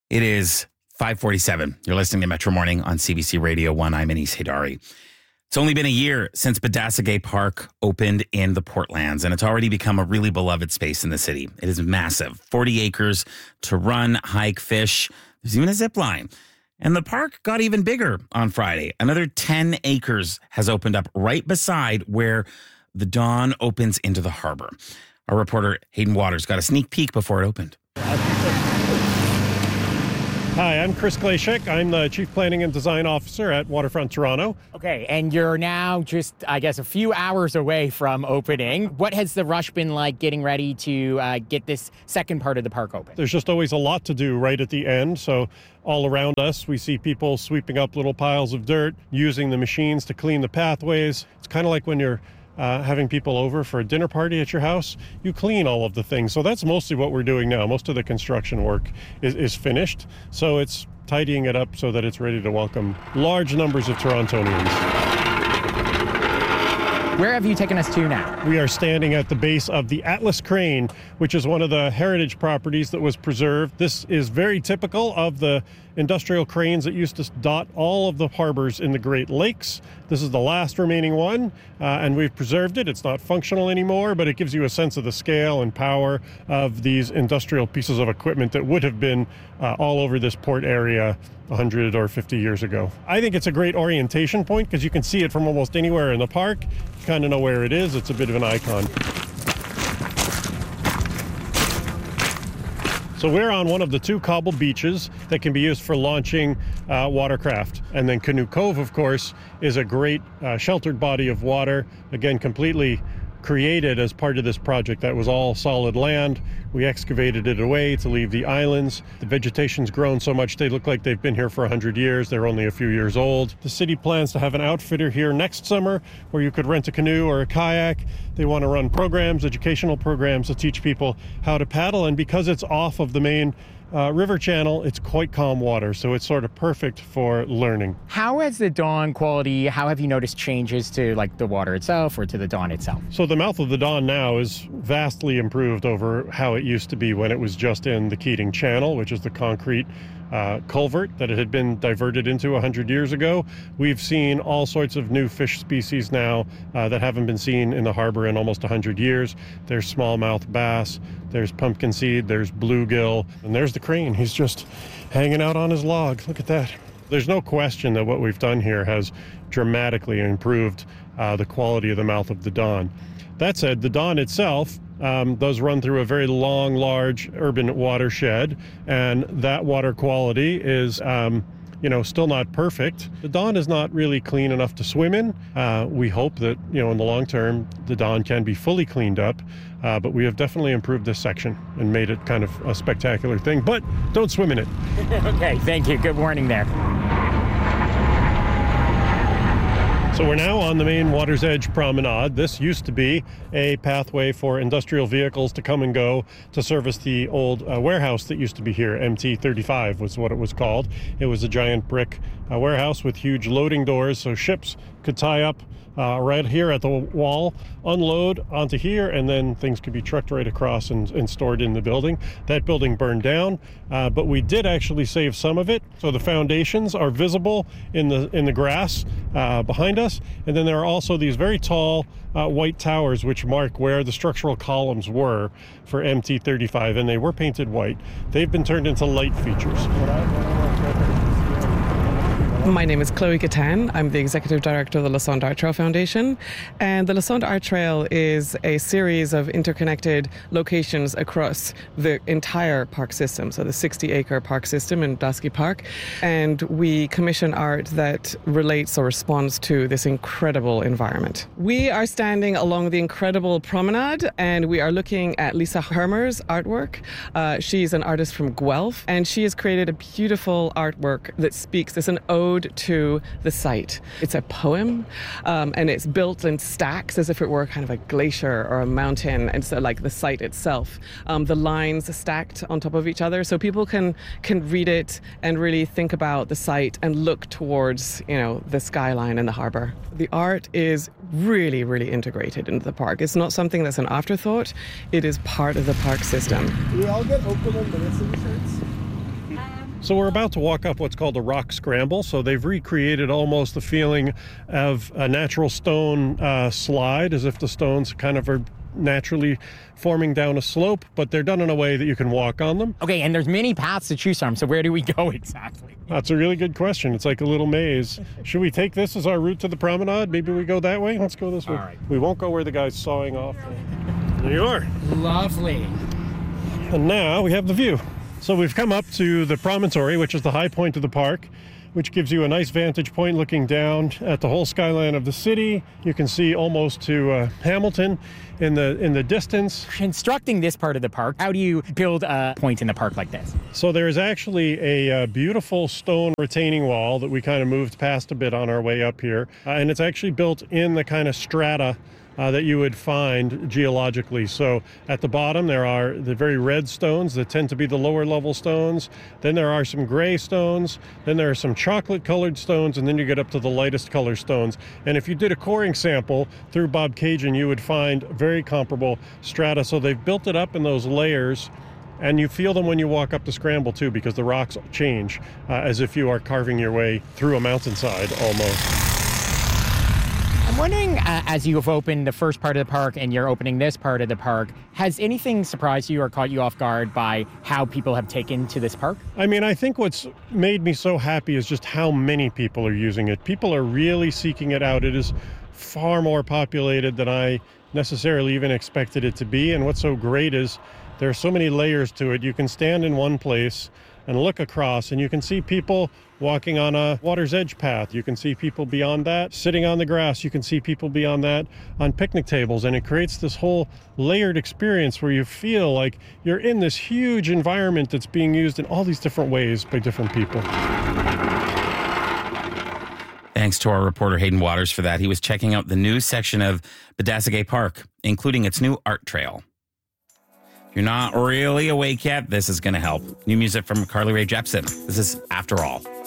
It is 5:47. You're listening to Metro Morning on CBC Radio 1. I'm Anis Haydari. It's only been a year since Badasagay Park opened in the Portlands, and it's already become a really beloved space in the city. It is massive, 40 acres to run, hike, fish. There's even a zip line. And the park got even bigger on Friday. Another 10 acres has opened up right beside where the Dawn opens into the harbor. Our reporter Hayden Waters got a sneak peek before it opened. Hi, I'm Chris Glashek. I'm the Chief Planning and Design Officer at Waterfront Toronto. Okay, and you're now just, I guess, a few hours away from opening. What has the rush been like getting ready to get this second part of the park open? There's just always a lot to do right at the end. So all around us, we see people sweeping up little piles of dirt, using the machines to clean the pathways. It's kind of like when you're having people over for a dinner party at your house, you clean all of the things. So that's mostly what we're doing now. Most of the construction work is finished. So it's tidying it up so that it's ready to welcome large numbers of Torontonians. Where have you taken us to now? We are standing at the base of the Atlas Crane, which is one of the heritage properties that was preserved. This is very typical of the industrial cranes that used to dot all of the harbors in the Great Lakes. This is the last remaining one, and we've preserved it. It's not functional anymore, but it gives you a sense of the scale and power of these industrial pieces of equipment that would have been all over this port area 100 or 50 years ago. I think it's a great orientation point because you can see it from almost anywhere in the park. You kind of know where it is. It's a bit of an icon. So we're on one of the two cobble beaches that can be used for launching watercraft. And then Canoe Cove, of course, is a great sheltered body of water, again, completely created as part of this project. That was all solid land. We excavated it away to leave the islands. The vegetation's grown so much they look like they've been here for 100 years. They're only a few years old. The city plans to have an outfitter here next summer where you could rent a canoe or a kayak. They want to run programs, educational programs to teach people how to paddle. And because it's off of the main river channel, it's quite calm water, so it's sort of perfect for learning. How has the Dawn quality, how have you noticed changes to like the water itself or to the Dawn itself? So the mouth of the Dawn now is vastly improved over how it used to be when it was just in the Keating Channel, which is the concrete culvert that it had been diverted into 100 years ago. We've seen all sorts of new fish species now that haven't been seen in the harbor in almost 100 years. There's smallmouth bass, there's pumpkin seed, there's bluegill, and there's the crane. He's just hanging out on his log. Look at that. There's no question that what we've done here has dramatically improved the quality of the mouth of the Dawn. That said, the Dawn itself does run through a very long, large urban watershed, and that water quality is, still not perfect. The Dawn is not really clean enough to swim in. We hope that, in the long term, the Dawn can be fully cleaned up, but we have definitely improved this section and made it kind of a spectacular thing, but don't swim in it. Okay, thank you. Good morning there. So we're now on the main Water's Edge Promenade. This used to be a pathway for industrial vehicles to come and go to service the old warehouse that used to be here. MT35 was what it was called. It was a giant brick warehouse with huge loading doors so ships could tie up right here at the wall, unload onto here, and then things could be trucked right across and stored in the building. That building burned down, but we did actually save some of it. So the foundations are visible in the grass behind us, and then there are also these very tall white towers which mark where the structural columns were for MT35, and they were painted white. They've been turned into light features. My name is Chloe Gatan. I'm the Executive Director of the LaSonde Art Trail Foundation. And the LaSonde Art Trail is a series of interconnected locations across the entire park system, so the 60-acre park system in Badasagay Park. And we commission art that relates or responds to this incredible environment. We are standing along the incredible promenade, and we are looking at Lisa Hermer's artwork. She's an artist from Guelph, and she has created a beautiful artwork that speaks. It's an ode to the site. It's a poem, and it's built in stacks as if it were kind of a glacier or a mountain, and so like the site itself. The lines are stacked on top of each other, so people can read it and really think about the site and look towards, the skyline and the harbor. The art is really, really integrated into the park. It's not something that's an afterthought. It is part of the park system. Do we all get Oakland minutes in the shirts? So we're about to walk up what's called a rock scramble. So they've recreated almost the feeling of a natural stone slide, as if the stones kind of are naturally forming down a slope, but they're done in a way that you can walk on them. Okay, and there's many paths to choose from, so where do we go exactly? That's a really good question. It's like a little maze. Should we take this as our route to the promenade? Maybe we go that way? Let's go this way. All right. We won't go where the guy's sawing off. There you are. Lovely. And now we have the view. So we've come up to the promontory, which is the high point of the park, which gives you a nice vantage point looking down at the whole skyline of the city. You can see almost to Hamilton in the distance. Constructing this part of the park, how do you build a point in the park like this? So there is actually a beautiful stone retaining wall that we kind of moved past a bit on our way up here. And it's actually built in the kind of strata that you would find geologically. So at the bottom there are the very red stones that tend to be the lower level stones. Then there are some gray stones. Then there are some chocolate colored stones, and then you get up to the lightest color stones. And if you did a coring sample through Bobcaygeon, you would find very comparable strata. So they've built it up in those layers, and you feel them when you walk up the scramble too, because the rocks change as if you are carving your way through a mountainside almost. I'm wondering, as you've opened the first part of the park and you're opening this part of the park, has anything surprised you or caught you off guard by how people have taken to this park? I mean, I think what's made me so happy is just how many people are using it. People are really seeking it out. It is far more populated than I necessarily even expected it to be. And what's so great is there are so many layers to it. You can stand in one place and look across, and you can see people walking on a water's edge path. You can see people beyond that sitting on the grass. You can see people beyond that on picnic tables, and it creates this whole layered experience where you feel like you're in this huge environment that's being used in all these different ways by different people. Thanks to our reporter Hayden Waters for that. He was checking out the new section of Badasigay Park, including its new art trail. If you're not really awake yet, this is going to help. New music from Carly Rae Jepsen. This is After All.